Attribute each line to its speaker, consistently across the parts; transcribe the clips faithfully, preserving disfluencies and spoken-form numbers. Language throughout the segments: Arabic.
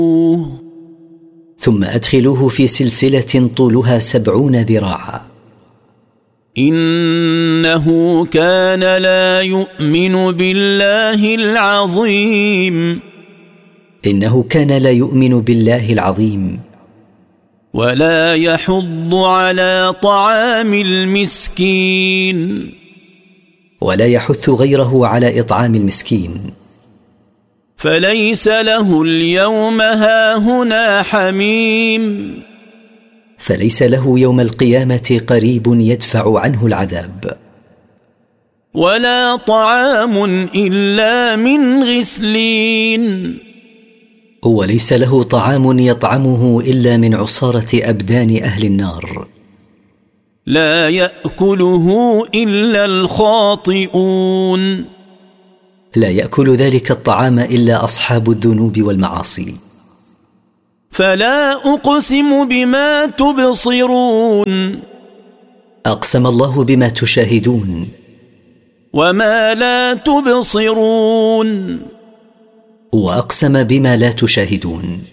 Speaker 1: ثم أدخلوه في سلسلة طولها سبعون ذراعا
Speaker 2: إنه كان لا يؤمن بالله العظيم
Speaker 1: إنه كان لا يؤمن بالله العظيم
Speaker 2: ولا يحض على طعام المسكين
Speaker 1: ولا يحث غيره على إطعام المسكين
Speaker 2: فليس له اليوم هاهنا حميم
Speaker 1: فليس له يوم القيامة قريب يدفع عنه العذاب
Speaker 2: ولا طعام إلا من غسلين
Speaker 1: وليس له طعام يطعمه إلا من عصارة أبدان أهل النار
Speaker 2: لا يأكله إلا الخاطئون
Speaker 1: لا يأكل ذلك الطعام إلا أصحاب الذنوب والمعاصي
Speaker 2: فلا أقسم بما تبصرون
Speaker 1: أقسم الله بما تشاهدون
Speaker 2: وما لا تبصرون
Speaker 1: وأقسم بما لا تشاهدون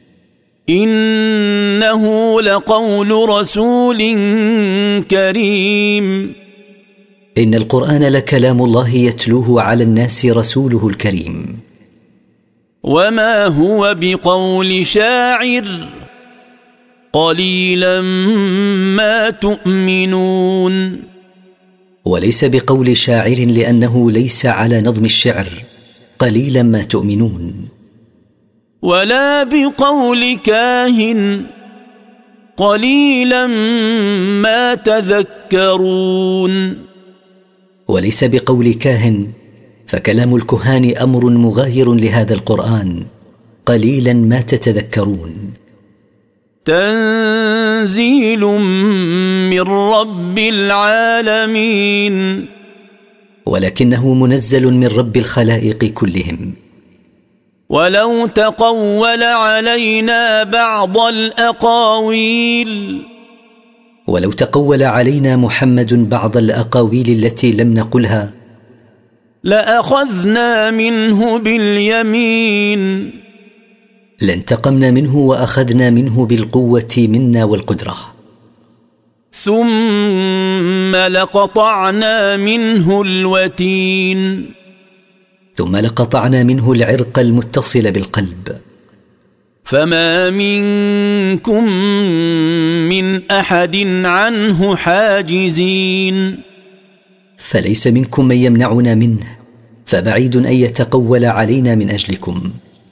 Speaker 2: إنه لقول رسول كريم
Speaker 1: إن القرآن لكلام الله يتلوه على الناس رسوله الكريم
Speaker 2: وما هو بقول شاعر قليلا ما تؤمنون
Speaker 1: وليس بقول شاعر لأنه ليس على نظم الشعر قليلا ما تؤمنون
Speaker 2: ولا بقول كاهن قليلا ما تذكرون
Speaker 1: وليس بقول كاهن فكلام الكهان أمر مغاير لهذا القرآن قليلا ما تتذكرون
Speaker 2: تنزيل من رب العالمين
Speaker 1: ولكنه منزل من رب الخلائق كلهم
Speaker 2: ولو تقول علينا بعض الأقاويل
Speaker 1: ولو تقول علينا محمد بعض الأقاويل التي لم نقلها
Speaker 2: لأخذنا منه باليمين
Speaker 1: لانتقمنا منه وأخذنا منه بالقوة منا والقدرة
Speaker 2: ثم لقطعنا منه الوتين
Speaker 1: ثم لقطعنا منه العرق المتصل بالقلب
Speaker 2: فما منكم من أحد عنه حاجزين
Speaker 1: فليس منكم من يمنعنا منه فبعيد أن يتقول علينا من أجلكم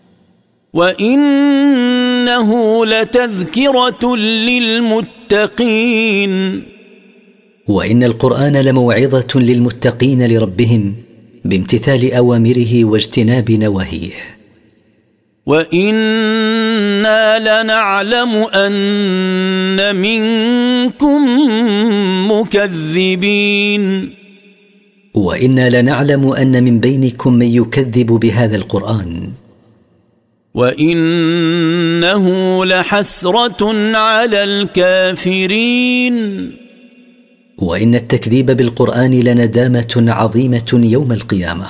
Speaker 2: وإنه لتذكرة للمتقين
Speaker 1: وإن القرآن لموعظة للمتقين لربهم بامتثال أوامره واجتناب نواهيه
Speaker 2: وإنا لنعلم أن منكم مكذبين
Speaker 1: وإنا لنعلم أن من بينكم من يكذب بهذا القرآن
Speaker 2: وإنه لحسرة على الكافرين
Speaker 1: وإن التكذيب بالقرآن لندامة عظيمة يوم القيامة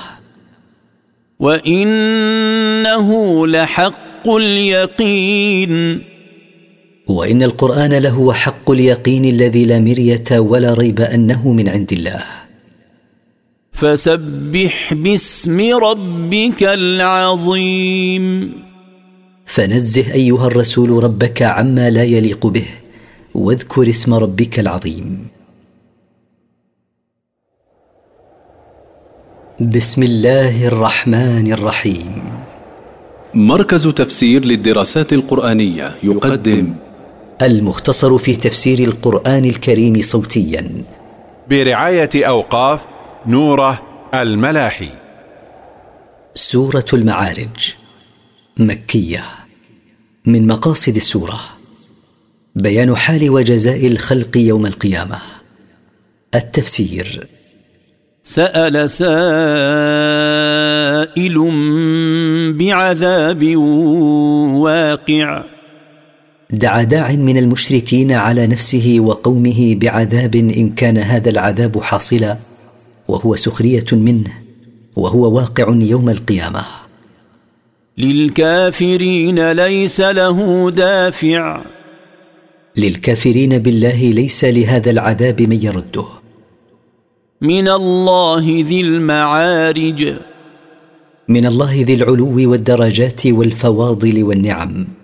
Speaker 2: وإنه لحق اليقين
Speaker 1: وإن القرآن لهو حق اليقين الذي لا مرية ولا ريب أنه من عند الله
Speaker 2: فسبح باسم ربك العظيم
Speaker 1: فنزه أيها الرسول ربك عما لا يليق به واذكر اسم ربك العظيم بسم الله الرحمن الرحيم
Speaker 3: مركز تفسير للدراسات القرآنية يقدم
Speaker 1: المختصر في تفسير القرآن الكريم صوتيا
Speaker 4: برعاية أوقاف نوره الملاحي.
Speaker 1: سورة المعارج مكية. من مقاصد السورة بيان حال وجزاء الخلق يوم القيامة. التفسير:
Speaker 2: سأل سائل بعذاب واقع.
Speaker 1: دعا داع من المشركين على نفسه وقومه بعذاب إن كان هذا العذاب حاصلا، وهو سخرية منه، وهو واقع يوم القيامة.
Speaker 2: للكافرين ليس له دافع.
Speaker 1: للكافرين بالله ليس لهذا العذاب من يرده.
Speaker 2: من الله ذي المعارج.
Speaker 1: من الله ذي العلو والدرجات والفواضل والنعم.